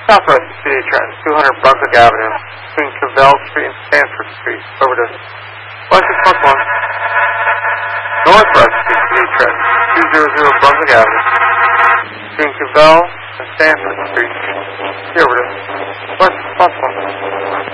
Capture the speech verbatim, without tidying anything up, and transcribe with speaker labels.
Speaker 1: Southwest City Trenton, two hundred Brunswick Avenue, between Cavell Street and Stanford Street, over to one six plus one. Northwest City Trenton, two hundred Brunswick Avenue, between Cavell and Stanford Street, over to one six plus one.